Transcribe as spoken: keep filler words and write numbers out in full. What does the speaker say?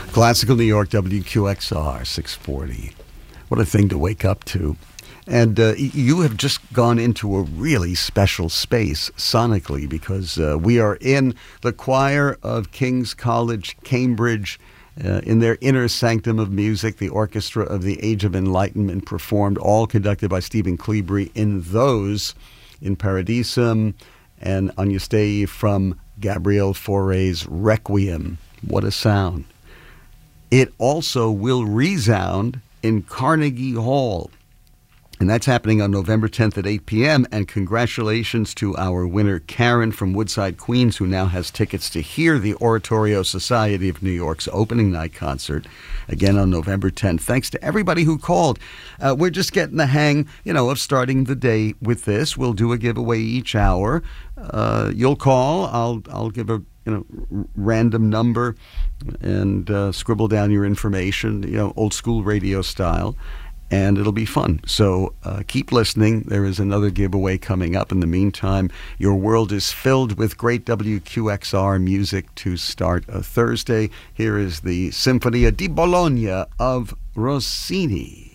Classical New York, W Q X R, six forty. What a thing to wake up to. And uh, you have just gone into a really special space sonically, because uh, we are in the choir of King's College, Cambridge, uh, in their inner sanctum of music. The Orchestra of the Age of Enlightenment performed, all conducted by Stephen Klebri, in those in Paradisum, and Agnus from Gabriel Fauré's Requiem. What a sound. It also will resound in Carnegie Hall. And that's happening on November tenth at eight p.m. And congratulations to our winner, Karen from Woodside, Queens, who now has tickets to hear the Oratorio Society of New York's opening night concert, again on November tenth. Thanks to everybody who called. Uh, we're just getting the hang, you know, of starting the day with this. We'll do a giveaway each hour. Uh, you'll call. I'll I'll give a you know r- random number and uh, scribble down your information, you know, old school radio style. And it'll be fun. So uh, keep listening. There is another giveaway coming up. In the meantime, your world is filled with great W Q X R music to start a Thursday. Here is the Sinfonia di Bologna of Rossini.